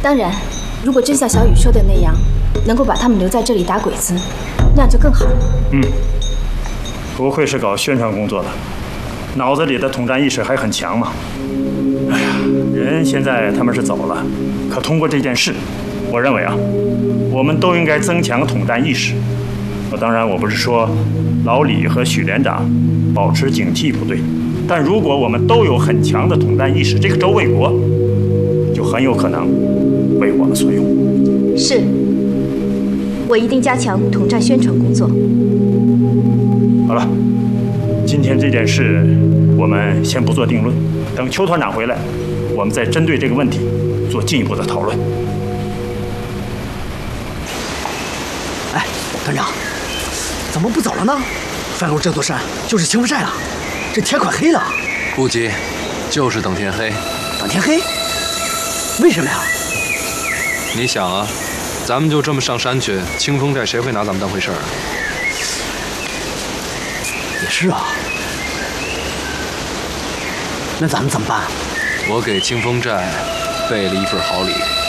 当然，如果真像小雨说的那样，能够把他们留在这里打鬼子，那样就更好了。 不愧是搞宣传工作的，脑子里的统战意识还很强嘛。哎呀，人现在他们是走了，可通过这件事，我认为啊，我们都应该增强统战意识。当然，我不是说老李和许连长保持警惕不对，但如果我们都有很强的统战意识，这个周卫国就很有可能为我们所用。 是，我一定加强统战宣传工作。 好了，今天这件事我们先不做定论，等邱团长回来，我们再针对这个问题做进一步的讨论。 哎，团长，怎么不走了呢？半路这座山就是清风寨了，这天快黑了。 不急，就是等天黑。 等天黑？为什么呀？ 你想啊，咱们就这么上山去，清风寨谁会拿咱们当回事儿啊？ 也是啊。那咱们怎么办？ 我给清风寨备了一份好礼。